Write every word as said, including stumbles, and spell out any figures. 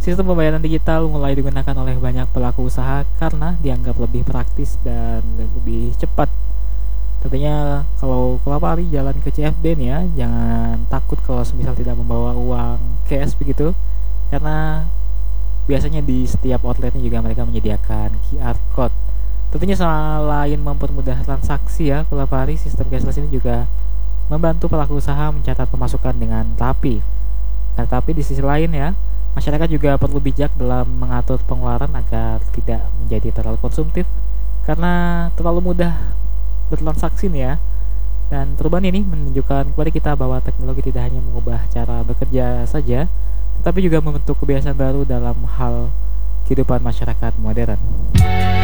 Sistem pembayaran digital mulai digunakan oleh banyak pelaku usaha karena dianggap lebih praktis dan lebih cepat. Tentunya kalau kelapa hari jalan ke C F D nih ya, jangan takut kalau semisal tidak membawa uang cash begitu, karena biasanya di setiap outletnya juga mereka menyediakan Q R code. Tentunya selain mempermudah transaksi ya, kelapa hari sistem cashless ini juga membantu pelaku usaha mencatat pemasukan dengan rapi. Nah, tapi di sisi lain ya, masyarakat juga perlu bijak dalam mengatur pengeluaran agar tidak menjadi terlalu konsumtif karena terlalu mudah bertransaksi nih ya. Dan perubahan ini menunjukkan kepada kita bahwa teknologi tidak hanya mengubah cara bekerja saja, tetapi juga membentuk kebiasaan baru dalam hal kehidupan masyarakat modern.